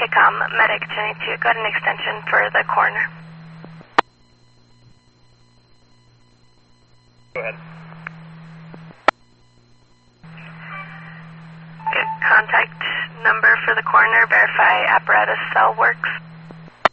KCOM, medic 22. Got an extension for the coroner. Go ahead. Good contact number for the coroner. Verify apparatus cell works.